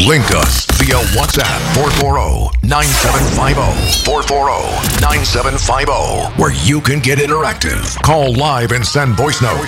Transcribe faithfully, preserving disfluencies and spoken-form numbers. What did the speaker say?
Link us via WhatsApp four four zero, nine seven five zero, four four zero, nine seven five zero, where you can get interactive. Call live and send voice notes